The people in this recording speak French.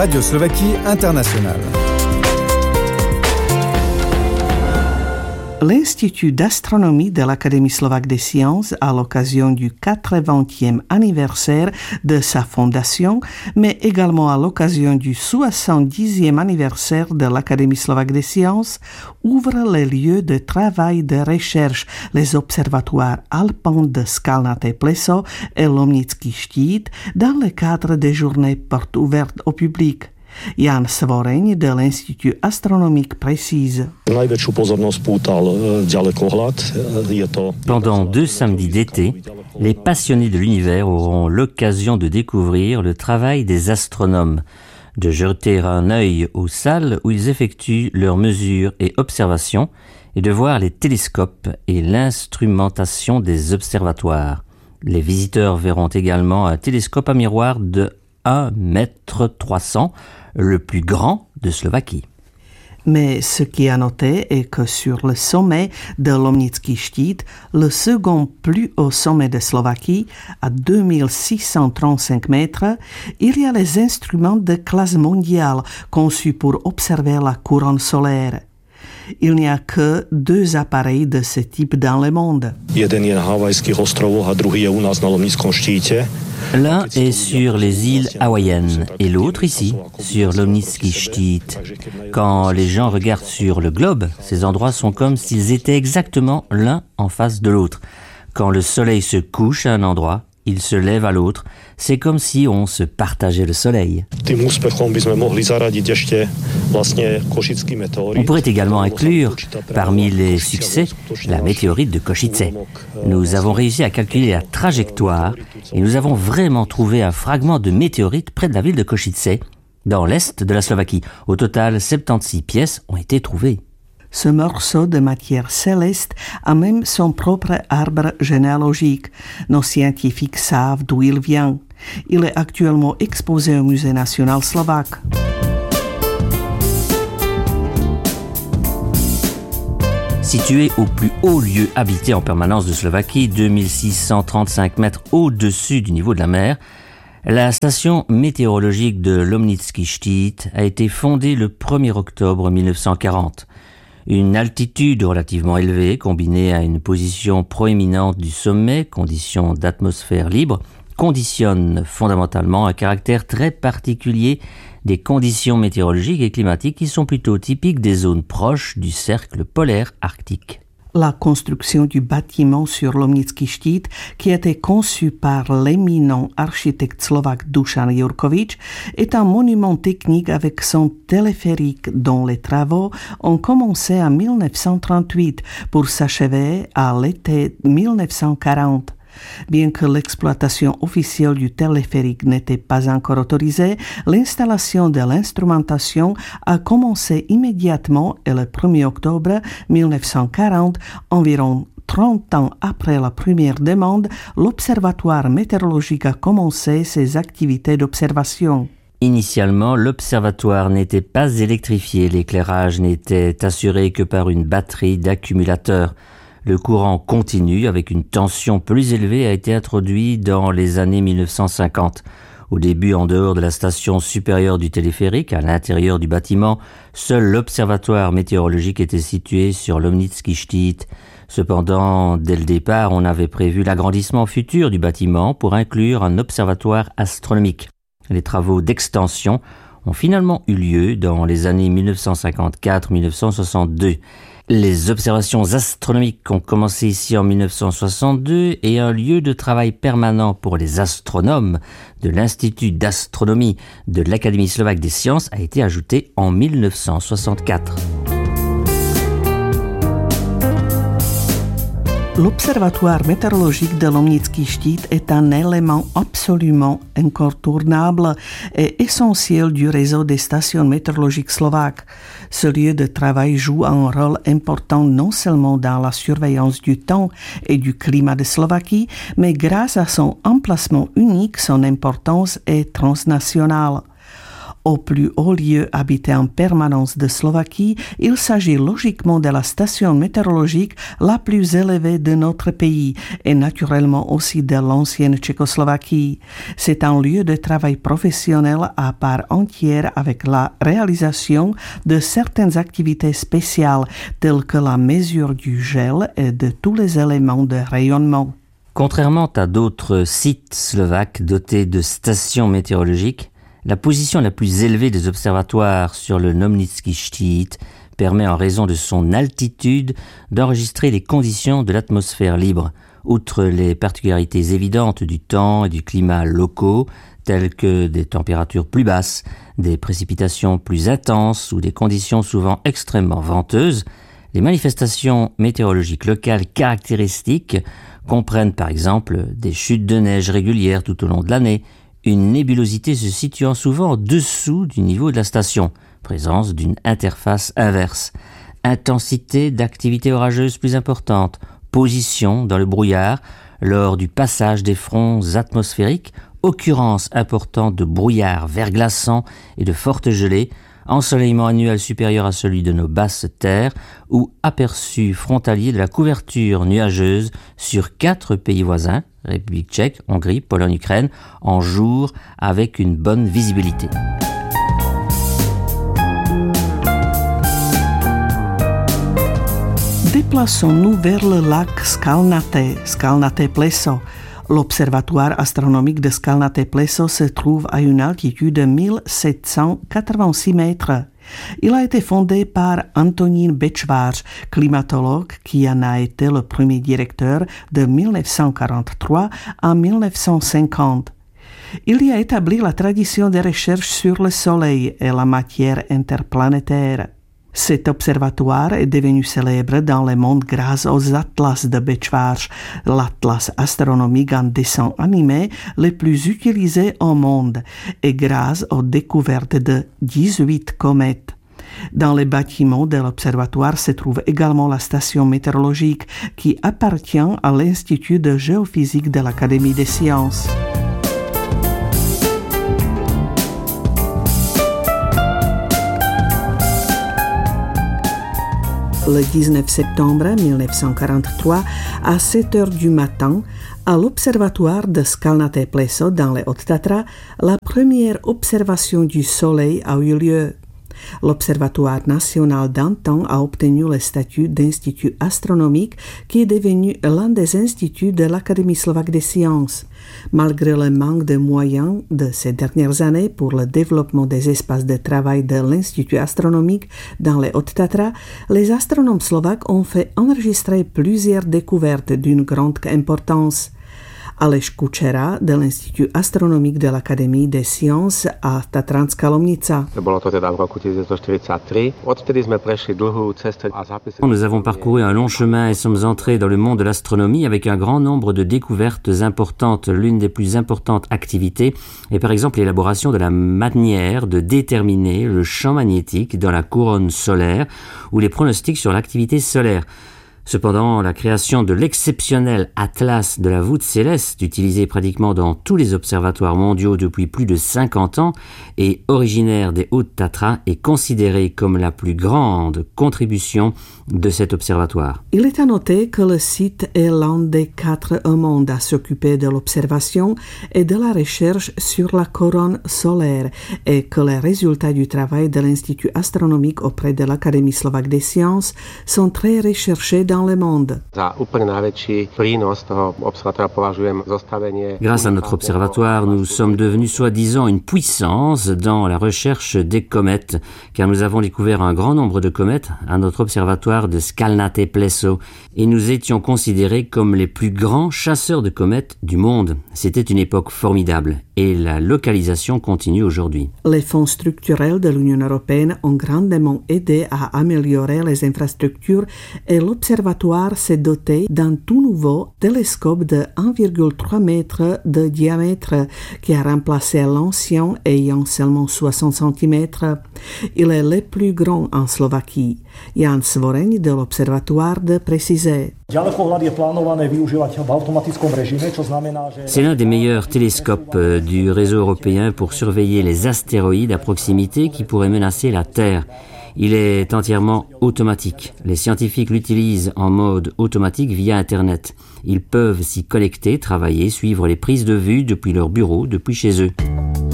Radio Slovaquie Internationale. L'Institut d'astronomie de l'Académie slovaque des sciences, à l'occasion du 80e anniversaire de sa fondation, mais également à l'occasion du 70e anniversaire de l'Académie slovaque des sciences, ouvre les lieux de travail de recherche, les observatoires alpins de Skalnaté pleso et Lomnický štít, dans le cadre des journées portes ouvertes au public. Jan Svoreň de l'Institut astronomique précise. Pendant 2 samedis d'été, les passionnés de l'univers auront l'occasion de découvrir le travail des astronomes, de jeter un œil aux salles où ils effectuent leurs mesures et observations et de voir les télescopes et l'instrumentation des observatoires. Les visiteurs verront également un télescope à miroir de 1,3 m, le plus grand de Slovaquie. Mais ce qui est à noter est que sur le sommet de Lomnický štít, le second plus haut sommet de Slovaquie, à 2635 mètres, il y a les instruments de classe mondiale conçus pour observer la couronne solaire. Il n'y a que 2 appareils de ce type dans le monde. L'un est sur les îles hawaïennes et l'autre ici, sur Lomnický štít. Quand les gens regardent sur le globe, ces endroits sont comme s'ils étaient exactement l'un en face de l'autre. Quand le soleil se couche à un endroit, il se lève à l'autre. C'est comme si on se partageait le soleil. On pourrait également inclure, parmi les succès, la météorite de Košice. Nous avons réussi à calculer la trajectoire et nous avons vraiment trouvé un fragment de météorite près de la ville de Košice, dans l'est de la Slovaquie. Au total, 76 pièces ont été trouvées. Ce morceau de matière céleste a même son propre arbre généalogique. Nos scientifiques savent d'où il vient. Il est actuellement exposé au Musée national slovaque. Situé au plus haut lieu habité en permanence de Slovaquie, 2635 mètres au-dessus du niveau de la mer, la station météorologique de Lomnický štít a été fondée le 1er octobre 1940. Une altitude relativement élevée, combinée à une position proéminente du sommet, conditions d'atmosphère libre, conditionne fondamentalement un caractère très particulier des conditions météorologiques et climatiques qui sont plutôt typiques des zones proches du cercle polaire arctique. La construction du bâtiment sur Lomnický štít, qui a été conçu par l'éminent architecte slovaque Dušan Jurkovič, est un monument technique avec son téléphérique dont les travaux ont commencé en 1938 pour s'achever à l'été 1940. Bien que l'exploitation officielle du téléphérique n'était pas encore autorisée, l'installation de l'instrumentation a commencé immédiatement et le 1er octobre 1940, environ 30 ans après la première demande, l'Observatoire météorologique a commencé ses activités d'observation. Initialement, l'observatoire n'était pas électrifié, l'éclairage n'était assuré que par une batterie d'accumulateurs. Le courant continu avec une tension plus élevée a été introduit dans les années 1950. Au début, en dehors de la station supérieure du téléphérique, à l'intérieur du bâtiment, seul l'observatoire météorologique était situé sur Lomnický štít. Cependant, dès le départ, on avait prévu l'agrandissement futur du bâtiment pour inclure un observatoire astronomique. Les travaux d'extension ont finalement eu lieu dans les années 1954-1962. Les observations astronomiques ont commencé ici en 1962 et un lieu de travail permanent pour les astronomes de l'Institut d'astronomie de l'Académie slovaque des sciences a été ajouté en 1964. L'Observatoire météorologique de Lomnický štít est un élément absolument incontournable et essentiel du réseau des stations météorologiques slovaques. Ce lieu de travail joue un rôle important non seulement dans la surveillance du temps et du climat de Slovaquie, mais grâce à son emplacement unique, son importance est transnationale. Au plus haut lieu habité en permanence de Slovaquie, il s'agit logiquement de la station météorologique la plus élevée de notre pays et naturellement aussi de l'ancienne Tchécoslovaquie. C'est un lieu de travail professionnel à part entière avec la réalisation de certaines activités spéciales telles que la mesure du gel et de tous les éléments de rayonnement. Contrairement à d'autres sites slovaques dotés de stations météorologiques, la position la plus élevée des observatoires sur le Lomnický štít permet en raison de son altitude d'enregistrer les conditions de l'atmosphère libre. Outre les particularités évidentes du temps et du climat locaux, telles que des températures plus basses, des précipitations plus intenses ou des conditions souvent extrêmement venteuses, les manifestations météorologiques locales caractéristiques comprennent par exemple des chutes de neige régulières tout au long de l'année, une nébulosité se situant souvent en dessous du niveau de la station, présence d'une interface inverse, intensité d'activité orageuse plus importante, position dans le brouillard lors du passage des fronts atmosphériques, occurrence importante de brouillard verglaçant et de fortes gelées, ensoleillement annuel supérieur à celui de nos basses terres ou aperçu frontalier de la couverture nuageuse sur 4 pays voisins, République tchèque, Hongrie, Pologne, Ukraine, en jour avec une bonne visibilité. Déplaçons-nous vers le lac Skalnaté Pleso. L'observatoire astronomique de Skalnaté Pleso se trouve à une altitude de 1786 mètres. Il a été fondé par Antonín Bečvář, climatologue qui en a été le premier directeur de 1943 à 1950. Il y a établi la tradition des recherches sur le Soleil et la matière interplanétaire. Cet observatoire est devenu célèbre dans le monde grâce aux atlas de Bečvář, l'atlas astronomique en dessin animé le plus utilisé au monde, et grâce aux découvertes de 18 comètes. Dans les bâtiments de l'observatoire se trouve également la station météorologique qui appartient à l'Institut de géophysique de l'Académie des sciences. Le 19 septembre 1943, à 7 heures du matin, à l'observatoire de Skalnaté Pleso dans les Hautes-Tatras, la première observation du Soleil a eu lieu. L'Observatoire national d'antan a obtenu le statut d'institut astronomique qui est devenu l'un des instituts de l'Académie slovaque des sciences. Malgré le manque de moyens de ces dernières années pour le développement des espaces de travail de l'Institut astronomique dans les Hautes-Tatras, les astronomes slovaques ont fait enregistrer plusieurs découvertes d'une grande importance. Aleš Kučera de l'Institut astronomique de l'Académie des sciences a Tatranská Lomnica. Nous avons parcouru un long chemin et sommes entrés dans le monde de l'astronomie avec un grand nombre de découvertes importantes. L'une des plus importantes activités est par exemple l'élaboration de la manière de déterminer le champ magnétique dans la couronne solaire ou les pronostics sur l'activité solaire. Cependant, la création de l'exceptionnel atlas de la voûte céleste, utilisé pratiquement dans tous les observatoires mondiaux depuis plus de 50 ans et originaire des Hautes-Tatras, est considérée comme la plus grande contribution de cet observatoire. Il est à noter que le site est l'un des 4 au monde à s'occuper de l'observation et de la recherche sur la couronne solaire et que les résultats du travail de l'Institut astronomique auprès de l'Académie slovaque des sciences sont très recherchés dans le monde. Grâce à notre observatoire, nous sommes devenus soi-disant une puissance dans la recherche des comètes, car nous avons découvert un grand nombre de comètes à notre observatoire de Skalnaté Pleso, et nous étions considérés comme les plus grands chasseurs de comètes du monde. C'était une époque formidable, et la localisation continue aujourd'hui. Les fonds structurels de l'Union européenne ont grandement aidé à améliorer les infrastructures et l'observation l'observatoire s'est doté d'un tout nouveau télescope de 1,3 mètre de diamètre qui a remplacé l'ancien ayant seulement 60 cm. Il est le plus grand en Slovaquie. Jan Svoreň de l'observatoire de préciser. C'est l'un des meilleurs télescopes du réseau européen pour surveiller les astéroïdes à proximité qui pourraient menacer la Terre. Il est entièrement automatique. Les scientifiques l'utilisent en mode automatique via Internet. Ils peuvent s'y connecter, travailler, suivre les prises de vue depuis leur bureau, depuis chez eux.